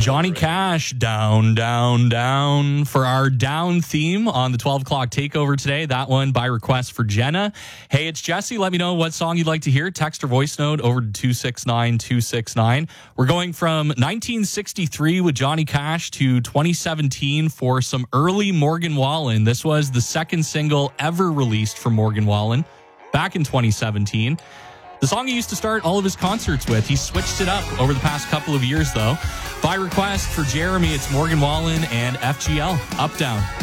Johnny Cash, Down, Down, Down for our down theme on the 12 o'clock takeover today. That one by request for Jenna. Hey, it's Jesse. Let me know what song you'd like to hear. Text or voice note over to 269-269. We're going from 1963 with Johnny Cash to 2017 for some early Morgan Wallen. This was the second single ever released from Morgan Wallen back in 2017. The song he used to start all of his concerts with. He switched it up over the past couple of years, though. By request for Jeremy, it's Morgan Wallen and FGL, Up Down.